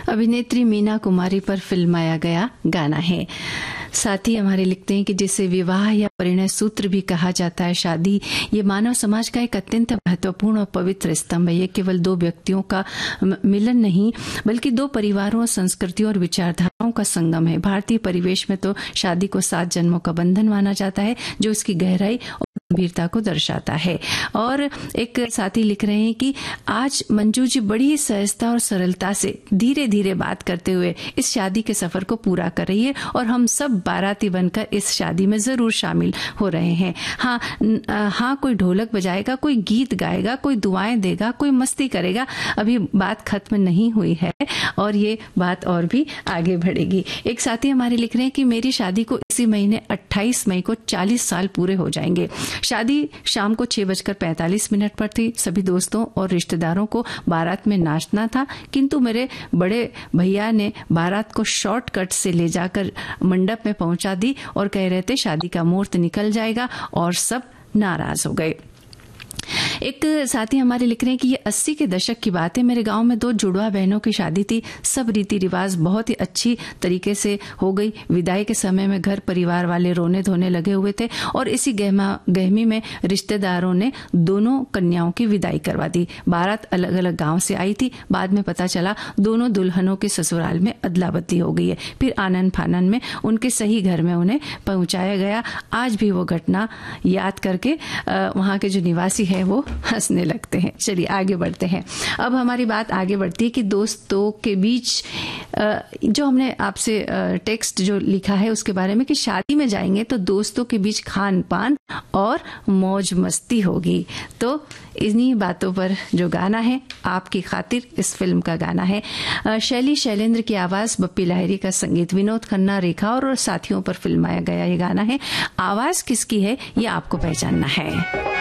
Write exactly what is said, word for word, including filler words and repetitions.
अभिनेत्री मीना कुमारी पर फिल्माया गया गाना है। साथ ही हमारे लिखते हैं कि जिसे विवाह या परिणय सूत्र भी कहा जाता है, शादी ये मानव समाज का एक अत्यंत महत्वपूर्ण और पवित्र स्तंभ है। ये केवल दो व्यक्तियों का मिलन नहीं बल्कि दो परिवारों, संस्कृतियों और विचारधाराओं का संगम है। भारतीय परिवेश में तो शादी को सात जन्मों का बंधन माना जाता है, जो इसकी गहराई और गंभीरता को दर्शाता है। और एक साथी लिख रहे हैं कि आज मंजू जी बड़ी सहजता और सरलता से धीरे धीरे बात करते हुए इस शादी के सफर को पूरा कर रही है और हम सब बाराती बनकर इस शादी में जरूर शामिल हो रहे हैं। हाँ हाँ कोई ढोलक बजाएगा, कोई गीत गाएगा, कोई दुआएं देगा, कोई मस्ती करेगा। अभी बात खत्म नहीं हुई है और ये बात और भी आगे बढ़ेगी। एक साथी हमारे लिख रहे हैं कि मेरी शादी को इसी महीने अट्ठाईस मई को चालीस साल पूरे हो जाएंगे। शादी शाम को छह बजकर पैंतालीस मिनट पर थी। सभी दोस्तों और रिश्तेदारों को बारात में नाचना था, किंतु मेरे बड़े भैया ने बारात को शॉर्टकट से ले जाकर मंडप में पहुंचा दी और कह रहे थे शादी का मुहूर्त निकल जाएगा और सब नाराज हो गए। एक साथी हमारे लिख रहे हैं कि ये अस्सी के दशक की बात है। मेरे गांव में दो जुड़वा बहनों की शादी थी। सब रीति रिवाज बहुत ही अच्छी तरीके से हो गई। विदाई के समय में घर परिवार वाले रोने धोने लगे हुए थे और इसी गहमा गहमी में रिश्तेदारों ने दोनों कन्याओं की विदाई करवा दी। बारात अलग अलग गांव से आई थी। बाद में पता चला दोनों दुल्हनों के ससुराल में अदला बदली हो गई है। फिर आनन फानन में उनके सही घर में उन्हें पहुंचाया गया। आज भी वो घटना याद करके वहां के जो निवासी है वो हंसने लगते हैं। चलिए आगे बढ़ते हैं। अब हमारी बात आगे बढ़ती है कि दोस्तों के बीच जो हमने आपसे टेक्स्ट जो लिखा है उसके बारे में कि शादी में जाएंगे तो दोस्तों के बीच खान पान और मौज मस्ती होगी। तो इन्हीं बातों पर जो गाना है आपकी खातिर इस फिल्म का गाना है। शैली शैलेंद्र की आवाज, बप्पी लाहिरी का संगीत, विनोद खन्ना, रेखा और साथियों पर फिल्माया गया ये गाना है। आवाज किसकी है ये आपको पहचानना है।